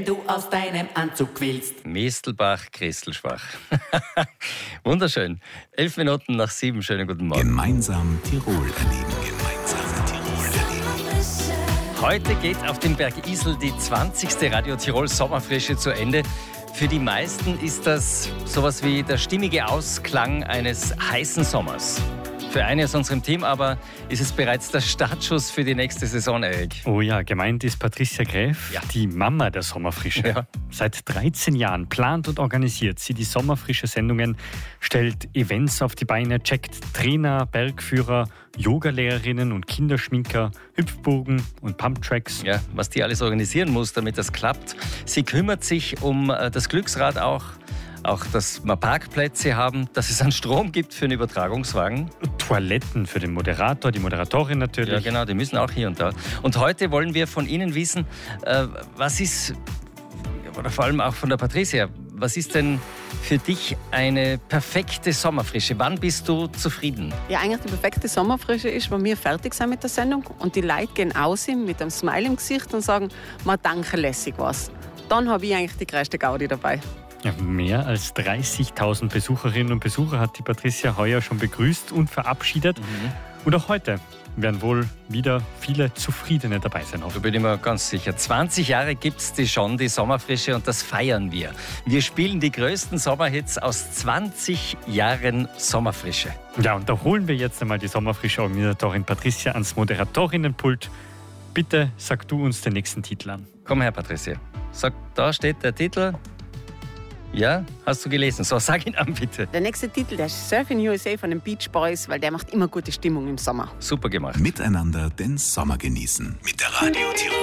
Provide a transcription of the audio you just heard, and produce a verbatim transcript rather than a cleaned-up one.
wenn du aus deinem Anzug willst. Mistelbach, Christelschwach. Wunderschön. Elf Minuten nach sieben. Schönen guten Morgen. Gemeinsam Tirol erleben. Gemeinsam Tirol erleben. Heute geht auf dem Berg Isel die zwanzigste Radio Tirol Sommerfrische zu Ende. Für die meisten ist das sowas wie der stimmige Ausklang eines heißen Sommers. Für eine aus unserem Team aber ist es bereits der Startschuss für die nächste Saison, Erik. Oh ja, gemeint ist Patricia Gräf, Ja. die Mama der Sommerfrische. Ja. Seit dreizehn Jahren plant und organisiert sie die Sommerfrische-Sendungen, stellt Events auf die Beine, checkt Trainer, Bergführer, Yogalehrerinnen und Kinderschminker, Hüpfburgen und Pumptracks. Ja, was die alles organisieren muss, damit das klappt. Sie kümmert sich um äh, das Glücksrad auch. Auch, dass wir Parkplätze haben, dass es einen Strom gibt für einen Übertragungswagen. Toiletten für den Moderator, die Moderatorin natürlich. Ja, genau, die müssen auch hier und da. Und heute wollen wir von Ihnen wissen, äh, was ist, oder vor allem auch von der Patricia, was ist denn für dich eine perfekte Sommerfrische? Wann bist du zufrieden? Ja, eigentlich die perfekte Sommerfrische ist, wenn wir fertig sind mit der Sendung und die Leute gehen aus mit einem Smile im Gesicht und sagen, man danke, lässig was. Dann habe ich eigentlich die größte Gaudi dabei. Ja, mehr als dreißigtausend Besucherinnen und Besucher hat die Patricia heuer schon begrüßt und verabschiedet. Mhm. Und auch heute werden wohl wieder viele Zufriedene dabei sein. Da bin ich mir ganz sicher. zwanzig Jahre gibt es die schon, die Sommerfrische, und das feiern wir. Wir spielen die größten Sommerhits aus zwanzig Jahren Sommerfrische. Ja, und da holen wir jetzt einmal die Sommerfrische-Organisatorin Patricia ans Moderatorinnenpult. Bitte sag du uns den nächsten Titel an. Komm her, Patricia. Sag, da steht der Titel. Ja, hast du gelesen? So, sag ihn an, bitte. Der nächste Titel, der ist Surfing U S A von den Beach Boys, weil der macht immer gute Stimmung im Sommer. Super gemacht. Miteinander den Sommer genießen. Mit der Radio Tirol.